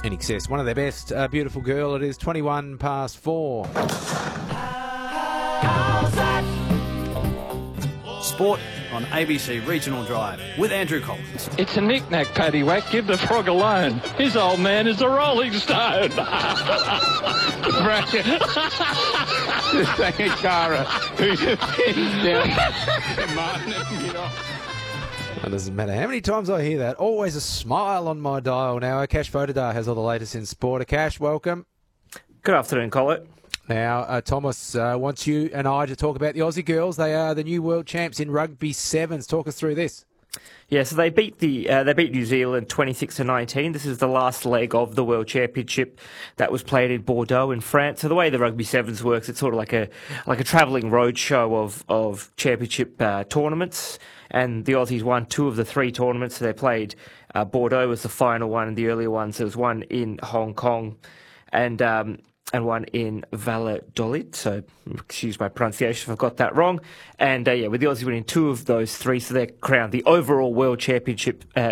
in excess. One of their best, Beautiful Girl. It is 21 past 4. Sport on ABC Regional Drive with Andrew Collins. It's a knick-knack, paddywhack. Give the frog alone. His old man is a Rolling Stone. Just like a Cara who's just pinned down. It doesn't matter how many times I hear that. Always a smile on my dial now. Akash Vodadar has all the latest in sport. Akash, welcome. Good afternoon, Colin. Now, Thomas wants you and I to talk about the Aussie girls. They are the new world champs in rugby sevens. Talk us through this. Yeah, so they beat New Zealand 26-19. This is the last leg of the World Championship that was played in Bordeaux in France. So the way the rugby sevens works, it's sort of like a travelling road show of championship tournaments. And the Aussies won 2 of the 3 tournaments. So they played Bordeaux was the final one, and the earlier ones. There was one in Hong Kong, and one in Valladolid. So, excuse my pronunciation if I've got that wrong. And with the Aussies winning 2 of those 3, so they're crowned the overall world champions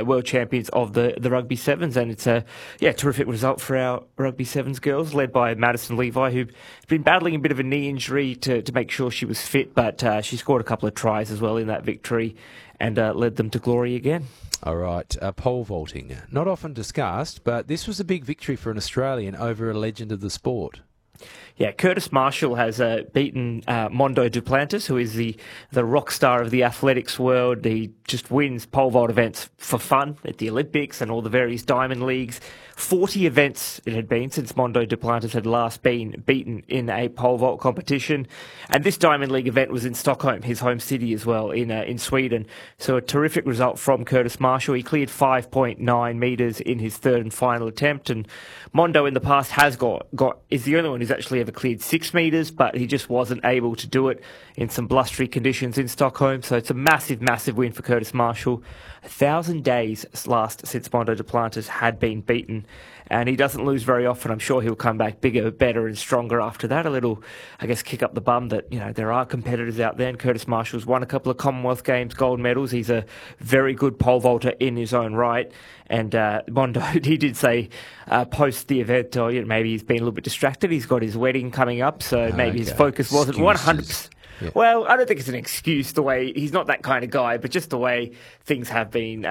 of the rugby sevens. And it's a terrific result for our rugby sevens girls, led by Madison Levi, who'd been battling a bit of a knee injury to make sure she was fit, but she scored a couple of tries as well in that victory and led them to glory again. All right, pole vaulting. Not often discussed, but this was a big victory for an Australian over a legend of the sport. Yeah, Curtis Marshall has beaten Mondo Duplantis, who is the rock star of the athletics world. He just wins pole vault events for fun at the Olympics and all the various diamond leagues. 40 events it had been since Mondo Duplantis had last been beaten in a pole vault competition. And this Diamond League event was in Stockholm, his home city as well, in Sweden. So a terrific result from Curtis Marshall. He cleared 5.9 metres in his third and final attempt. And Mondo in the past is the only one who's actually ever cleared 6 metres, but he just wasn't able to do it in some blustery conditions in Stockholm. So it's a massive, massive win for Curtis Marshall. 1,000 days last since Mondo Duplantis had been beaten, and he doesn't lose very often. I'm sure he'll come back bigger, better and stronger after that. A little, I guess, kick up the bum that, there are competitors out there, and Curtis Marshall's won a couple of Commonwealth Games gold medals. He's a very good pole vaulter in his own right. And Mondo, he did say post the event, maybe he's been a little bit distracted. He's got his wedding coming up, so maybe his focus wasn't 100%. Yeah. Well, I don't think it's an excuse, the way he's not that kind of guy, but just the way things have been,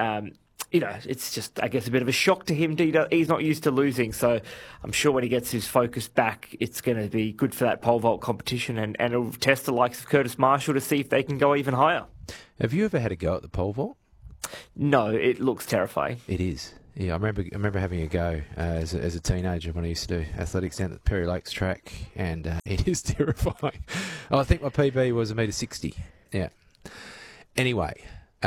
it's just, I guess, a bit of a shock to him. He's not used to losing, so I'm sure when he gets his focus back, it's going to be good for that pole vault competition, and it'll test the likes of Curtis Marshall to see if they can go even higher. Have you ever had a go at the pole vault? No, it looks terrifying. It is. Yeah, I remember having a go as a teenager when I used to do athletics down at the Perry Lakes track, and it is terrifying. I think my PB was 1.60 metre. Yeah. Anyway,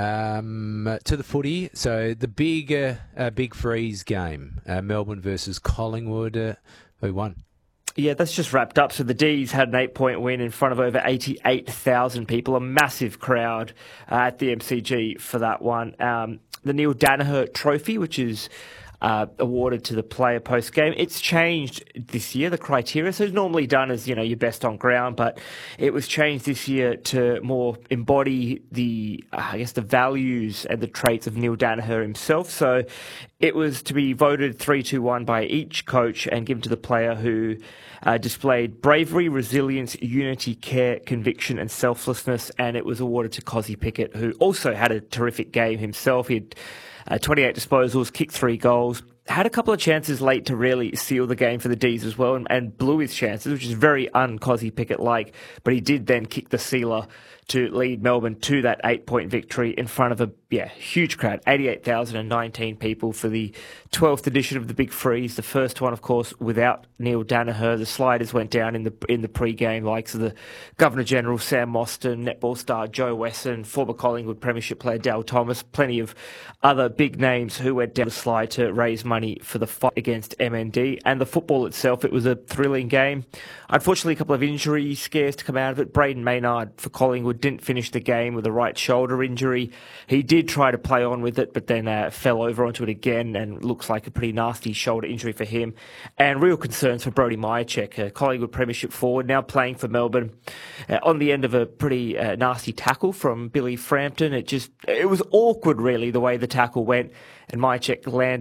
to the footy. So the big freeze game, Melbourne versus Collingwood. Who won? Yeah, that's just wrapped up. So the D's had an 8-point win in front of over 88,000 people, a massive crowd at the MCG for that one. The Neil Danaher Trophy, which is awarded to the player post-game. It's changed this year, the criteria. So it's normally done as, your best on ground, but it was changed this year to more embody the values and the traits of Neil Danaher himself. So it was to be voted 3-2-1 by each coach and given to the player who displayed bravery, resilience, unity, care, conviction and selflessness. And it was awarded to Kozzy Pickett, who also had a terrific game himself. He had 28 disposals, kicked 3 goals, had a couple of chances late to really seal the game for the D's as well, and blew his chances, which is very un-Kozzy Pickett-like, but he did then kick the sealer to lead Melbourne to that 8-point victory in front of a huge crowd, 88,019 people for the 12th edition of the Big Freeze. The first one, of course, without Neil Danaher. The sliders went down in the pre-game, likes of the Governor General Sam Mostyn, netball star Joe Wesson, former Collingwood Premiership player Dal Thomas, plenty of other big names who went down the slide to raise money for the fight against MND. And the football itself, it was a thrilling game. Unfortunately, a couple of injury scares to come out of it. Braden Maynard for Collingwood didn't finish the game with a right shoulder injury. He did try to play on with it, but then fell over onto it again, and looks like a pretty nasty shoulder injury for him. And real concerns for Brody Myercheck, a Collingwood Premiership forward, now playing for Melbourne, on the end of a pretty nasty tackle from Billy Frampton. It was awkward, really, the way the tackle went, and Myercheck landed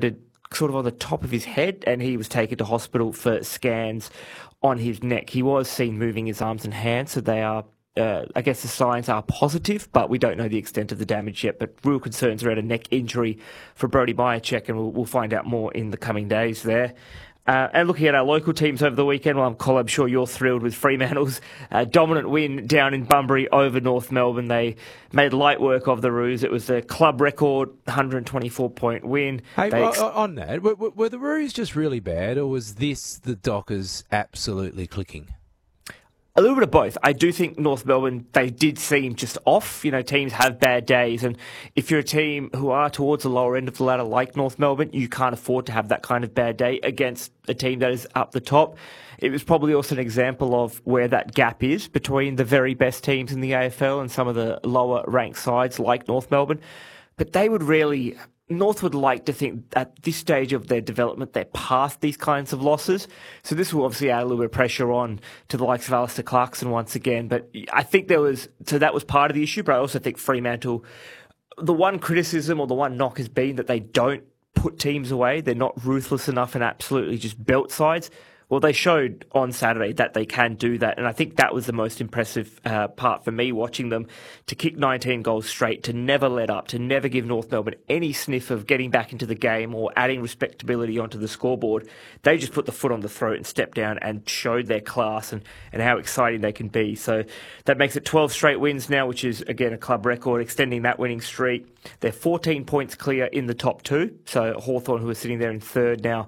sort of on the top of his head, and he was taken to hospital for scans on his neck. He was seen moving his arms and hands, so they are, I guess the signs are positive, but we don't know the extent of the damage yet. But real concerns around a neck injury for Brody Myercheck, and we'll find out more in the coming days there. And looking at our local teams over the weekend, well, I'm sure you're thrilled with Fremantle's dominant win down in Bunbury over North Melbourne. They made light work of the Roos. It was a club record 124-point win. Hey, on that, were the Roos just really bad, or was this the Dockers absolutely clicking? A little bit of both. I do think North Melbourne, they did seem just off. You know, teams have bad days, and if you're a team who are towards the lower end of the ladder like North Melbourne, you can't afford to have that kind of bad day against a team that is up the top. It was probably also an example of where that gap is between the very best teams in the AFL and some of the lower ranked sides like North Melbourne. But they would really... North would like to think at this stage of their development, they're past these kinds of losses. So this will obviously add a little bit of pressure on to the likes of Alistair Clarkson once again. But I think that was part of the issue. But I also think Fremantle, the one criticism or the one knock has been that they don't put teams away. They're not ruthless enough and absolutely just belt sides. Well, they showed on Saturday that they can do that, and I think that was the most impressive part for me watching them, to kick 19 goals straight, to never let up, to never give North Melbourne any sniff of getting back into the game or adding respectability onto the scoreboard. They just put the foot on the throat and stepped down and showed their class and how exciting they can be. So that makes it 12 straight wins now, which is, again, a club record, extending that winning streak. They're 14 points clear in the top two, so Hawthorn, who are sitting there in third now,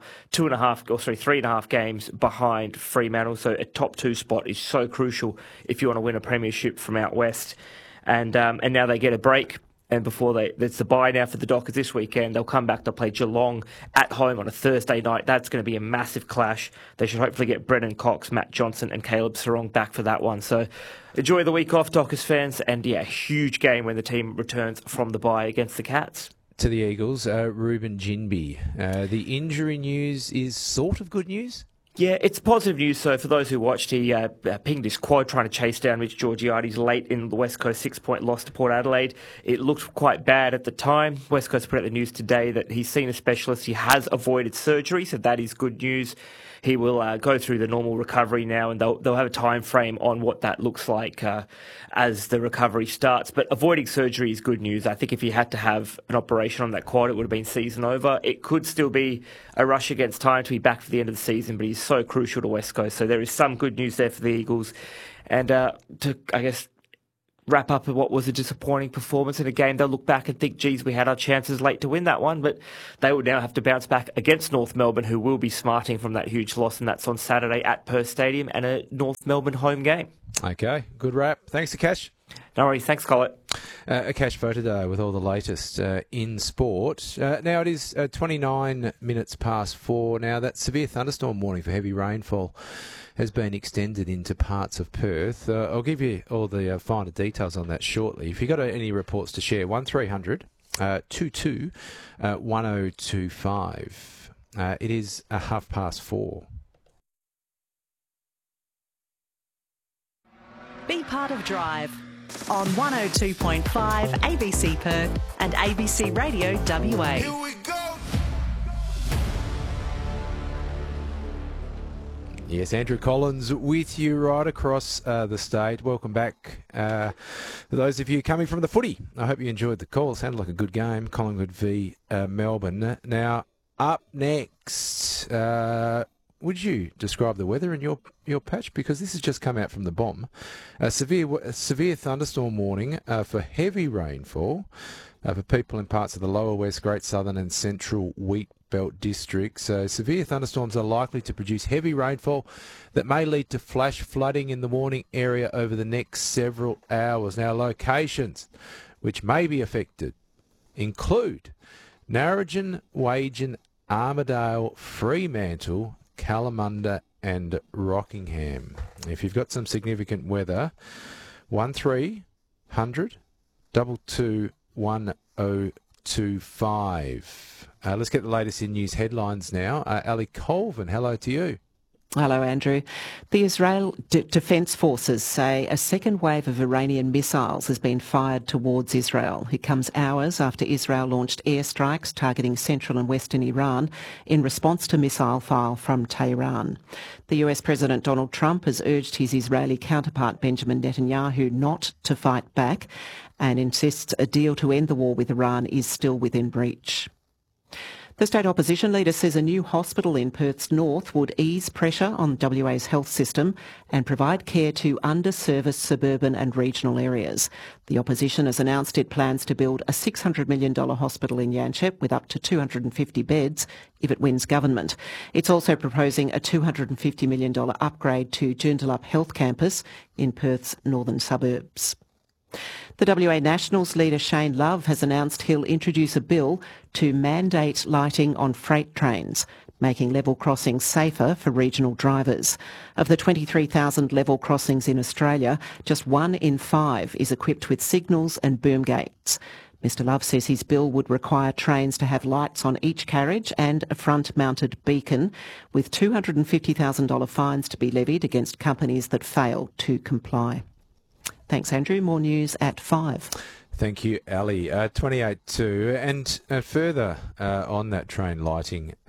3.5 games behind Fremantle. So a top two spot is so crucial if you want to win a premiership from out west. And now they get a break. And before it's the bye now for the Dockers this weekend. They'll come back to play Geelong at home on a Thursday night. That's going to be a massive clash. They should hopefully get Brennan Cox, Matt Johnson and Caleb Sarong back for that one. So enjoy the week off, Dockers fans. And yeah, huge game when the team returns from the bye against the Cats. To the Eagles, Ruben Ginbey. The injury news is sort of good news. Yeah, it's positive news. So for those who watched, he pinged his quad trying to chase down Mitch Georgiades late in the West Coast 6-point loss to Port Adelaide. It looked quite bad at the time. West Coast put out the news today that he's seen a specialist. He has avoided surgery, so that is good news. He will go through the normal recovery now, and they'll have a time frame on what that looks like as the recovery starts. But avoiding surgery is good news. I think if he had to have an operation on that quad, it would have been season over. It could still be a rush against time to be back for the end of the season, but he's so crucial to West Coast. So there is some good news there for the Eagles. And to, I guess, wrap up what was a disappointing performance in a game, they'll look back and think, geez, we had our chances late to win that one, but they will now have to bounce back against North Melbourne, who will be smarting from that huge loss, and that's on Saturday at Perth Stadium and a North Melbourne home game. Okay, good wrap. Thanks, Akash. No worries. Thanks, Collett. Akash Photoday with all the latest in sport. Now it is 29 minutes past 4. Now that severe thunderstorm warning for heavy rainfall has been extended into parts of Perth. I'll give you all the finer details on that shortly. If you've got any reports to share, 1300 22 1025. It is 4:30. Be part of Drive on 102.5 ABC Perth and ABC Radio WA. Here we go. Yes, Andrew Collins with you right across the state. Welcome back. For those of you coming from the footy, I hope you enjoyed the call. It sounded like a good game, Collingwood v Melbourne. Now, up next, would you describe the weather in your patch? Because this has just come out from the BOM. A severe thunderstorm warning for heavy rainfall for people in parts of the lower west, Great Southern and Central Wheat Belt districts. Severe thunderstorms are likely to produce heavy rainfall that may lead to flash flooding in the Warning area over the next several hours. Now, locations which may be affected include Narrogin, Wagen, Armidale, Fremantle, Kalamunda and Rockingham. If you've got some significant weather, 1300 22 1025. Let's get the latest in news headlines now. Ali Colvin, hello to you. Hello, Andrew. The Israel Defence Forces say a second wave of Iranian missiles has been fired towards Israel. It comes hours after Israel launched airstrikes targeting central and western Iran in response to missile fire from Tehran. The US President Donald Trump has urged his Israeli counterpart Benjamin Netanyahu not to fight back and insists a deal to end the war with Iran is still within reach. The state opposition leader says a new hospital in Perth's north would ease pressure on WA's health system and provide care to underserviced suburban and regional areas. The opposition has announced it plans to build a $600 million hospital in Yanchep with up to 250 beds if it wins government. It's also proposing a $250 million upgrade to Joondalup Health Campus in Perth's northern suburbs. The WA Nationals leader Shane Love has announced he'll introduce a bill to mandate lighting on freight trains, making level crossings safer for regional drivers. Of the 23,000 level crossings in Australia, just 1 in 5 is equipped with signals and boom gates. Mr Love says his bill would require trains to have lights on each carriage and a front-mounted beacon, with $250,000 fines to be levied against companies that fail to comply. Thanks, Andrew. More news at 5. Thank you, Ali. 28.2. And further on that train lighting,